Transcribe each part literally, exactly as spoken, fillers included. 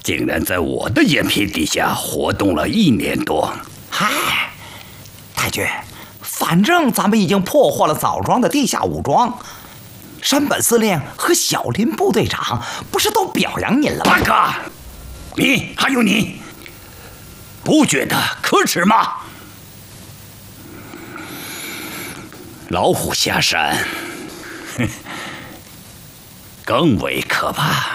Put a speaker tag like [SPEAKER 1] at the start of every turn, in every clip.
[SPEAKER 1] 竟然在我的眼皮底下活动了一年多。
[SPEAKER 2] 嗨，太君，反正咱们已经破获了枣庄的地下武装，山本司令和小林部队长不是都表扬您了吗？
[SPEAKER 1] 大哥，你还有你，不觉得可耻吗？老虎下山，哼，更为可怕。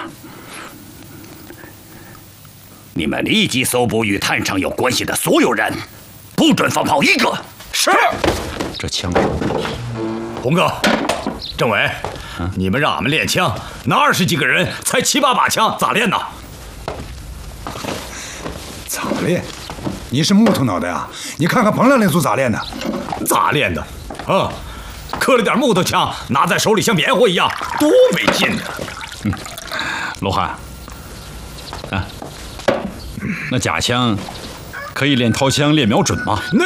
[SPEAKER 1] 你们立即搜捕与探长有关系的所有人，不准放炮一个。
[SPEAKER 3] 是。这枪有问题。红哥，政委，嗯、你们让俺们练枪，那二十几个人才七八把枪，咋练呢？
[SPEAKER 4] 咋练？你是木头脑袋啊！你看看彭亮那组咋练的？
[SPEAKER 3] 咋练的？啊，刻了点木头枪，拿在手里像棉花一样，多没劲呢！
[SPEAKER 5] 嗯，罗汉，啊，那假枪可以练掏枪、练瞄准吗？
[SPEAKER 3] 那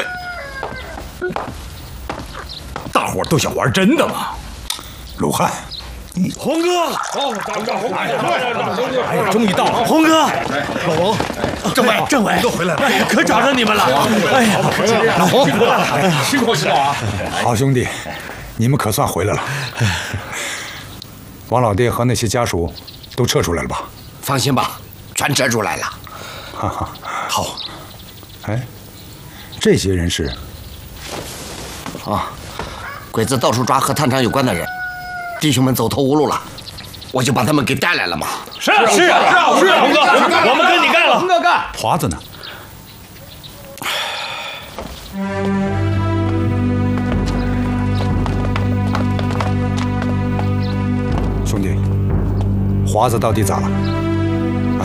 [SPEAKER 3] 大伙都想玩真的吗？
[SPEAKER 4] 鲁汉。
[SPEAKER 6] 红哥，哦，
[SPEAKER 3] 哎呀，终于到了！
[SPEAKER 6] 红哥，
[SPEAKER 3] 老王，
[SPEAKER 6] 政委，政委
[SPEAKER 3] 都回来了，
[SPEAKER 6] 哎呀，可找着你们了！哎呀，
[SPEAKER 3] 老红，辛苦辛苦啊！
[SPEAKER 4] 好兄弟，你们可算回来了。王老爹和那些家属都撤出来了吧？
[SPEAKER 7] 放心吧，全撤出来了。
[SPEAKER 4] 哈哈，
[SPEAKER 3] 好。
[SPEAKER 4] 哎，这些人是？
[SPEAKER 7] 啊，鬼子到处抓和探长有关的人。弟兄们走投无路了，我就把他们给带来了嘛。
[SPEAKER 6] 是啊是啊是啊，是啊，红哥，我们跟你干了。
[SPEAKER 7] 红哥干。
[SPEAKER 4] 华子呢？兄弟，华子到底咋了？啊？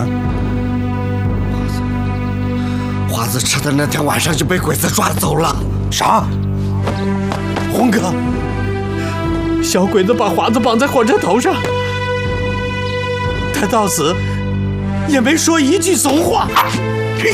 [SPEAKER 7] 华子吃的那天晚上就被鬼子抓走了。
[SPEAKER 4] 啥？
[SPEAKER 6] 红哥。小鬼子把华子绑在火车头上，他到死也没说一句怂话。